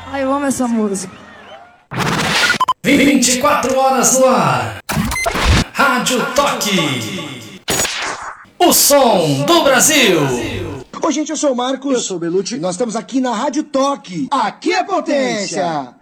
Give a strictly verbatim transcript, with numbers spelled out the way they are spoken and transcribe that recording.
Ai, eu amo essa música. vinte e quatro horas no ar. Rádio Toque. O som do Brasil. Oi, gente, eu sou o Marcos. Eu sou o Belucci. Nós estamos aqui na Rádio Toque. Aqui é potência.